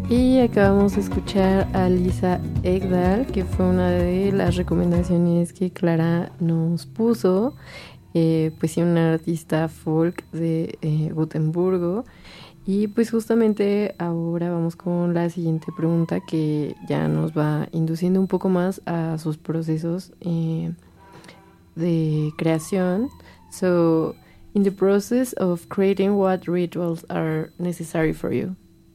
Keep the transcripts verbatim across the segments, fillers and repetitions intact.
Y acabamos de escuchar a Lisa Ekdahl, que fue una de las recomendaciones que Clara nos puso. Eh, pues sí, una artista folk de eh, Gotemburgo. Y pues justamente ahora vamos con la siguiente pregunta, que ya nos va induciendo un poco más a sus procesos eh, de creación. So, in the process of creating, what rituals are necessary for you?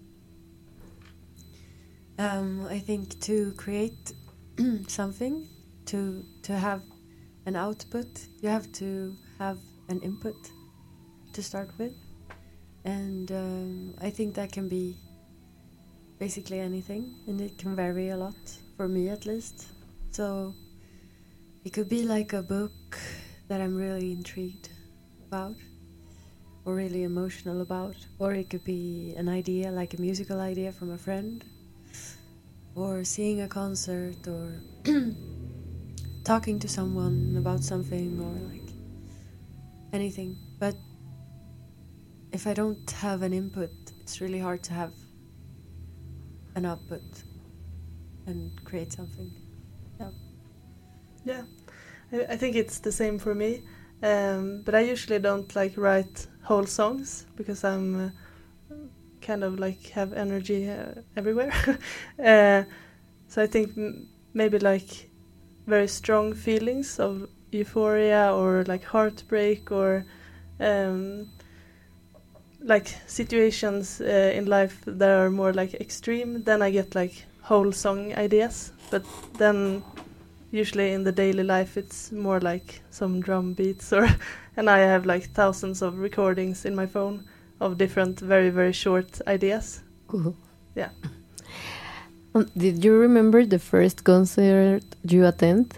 Um, I think to create something, to to have an output, you have to have an input to start with. And um, I think that can be basically anything, and it can vary a lot, for me at least. So it could be like a book that I'm really intrigued about, or really emotional about, or it could be an idea, like a musical idea from a friend, or seeing a concert, or talking to someone about something, or like anything. But if I don't have an input, it's really hard to have an output and create something. Yeah. Yeah, I, I think it's the same for me. Um, but I usually don't like write whole songs because I'm uh, kind of like have energy uh, everywhere. uh, so I think m- maybe like very strong feelings of euphoria or like heartbreak or um, like situations uh, in life that are more like extreme, then I get like whole song ideas. But then usually in the daily life it's more like some drum beats or and I have like thousands of recordings in my phone of different very very short ideas. Cool. Yeah. Um, did you remember the first concert you attended?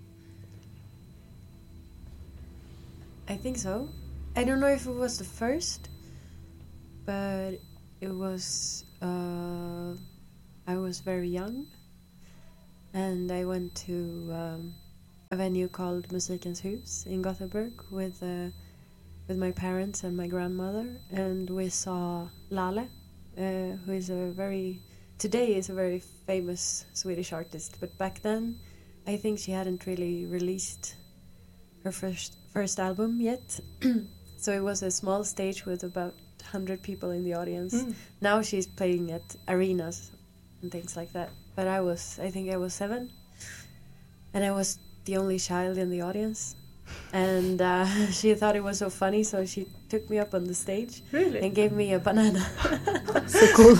I think so. I don't know if it was the first, but it was, uh, I was very young, and I went to um, a venue called Musikens Hus in Gothenburg with uh, with my parents and my grandmother, and we saw Lale, uh, who is a very, today is a very famous Swedish artist, but back then I think she hadn't really released her first first album yet. So it was a small stage with about one hundred people in the audience. Mm. Now she's playing at arenas and things like that. But I was, I think I was seven, and I was the only child in the audience. And uh, she thought it was so funny, so she took me up on the stage. Really? And gave me a banana. So cool.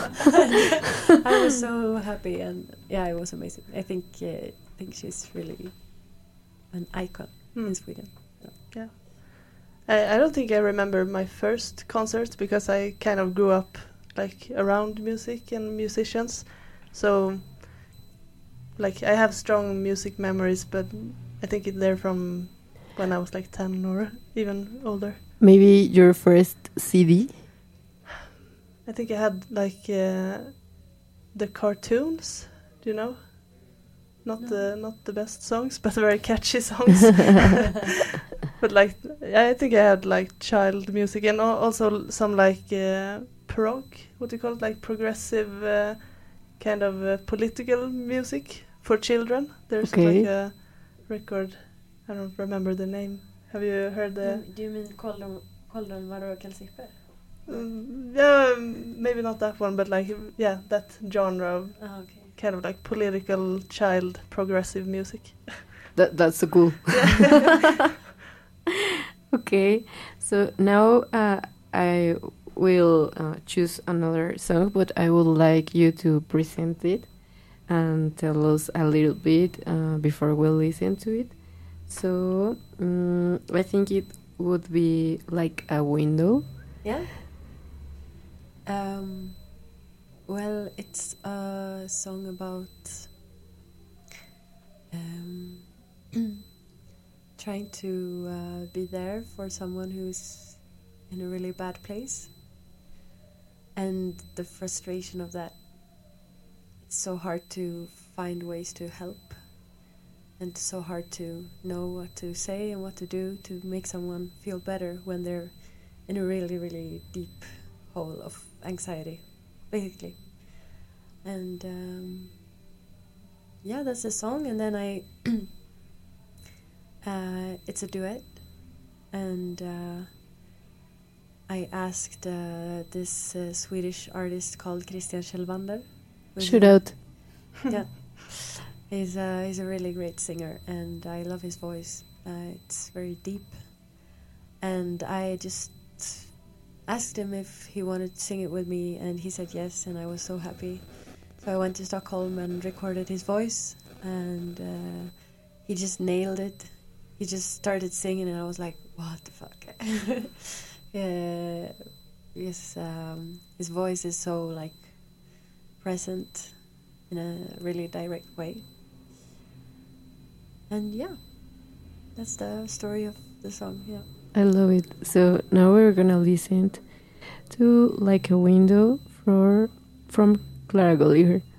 I was so happy, and yeah, it was amazing. I think uh, I think she's really an icon mm. in Sweden. Yeah. yeah. I, I don't think I remember my first concert because I kind of grew up like around music and musicians. So like I have strong music memories, but I think it, they're from when I was like ten or even older. Maybe your first C D? I think I had like uh, the cartoons, do you know? Not no. the not the best songs, but very catchy songs. But like I think I had like child music and al- also some like uh, prog, what do you call it, like progressive uh, kind of uh, political music for children. There's okay. like a record, I don't remember the name. Have you heard the? Do you mean Koldon Varor Kalsipper? Um, yeah, maybe not that one, but like yeah, that genre of oh, okay. kind of like political child progressive music. That that's so cool. Okay, so now uh, I will uh, choose another song, but I would like you to present it and tell us a little bit uh, before we listen to it. So um, I think it would be like a window. Yeah. Um. Well, it's a song about um, trying to uh, be there for someone who's in a really bad place, and the frustration of that. It's so hard to find ways to help, and so hard to know what to say and what to do to make someone feel better when they're in a really, really deep hole of anxiety, basically. and um, yeah, that's the song. And then I, uh, it's a duet, and uh, I asked uh, this uh, Swedish artist called Christian Kjellvander. Shout out. Yeah, he's uh, he's a really great singer, and I love his voice. Uh, it's very deep, and I just asked him if he wanted to sing it with me, and he said yes, and I was so happy. So I went to Stockholm and recorded his voice, and uh, he just nailed it. He just started singing, and I was like, what the fuck? Yeah, his, um, his voice is so, like, present in a really direct way. And yeah, that's the story of the song, yeah. I love it. So now we're gonna listen to Like a Window for, from Clara Gulliver.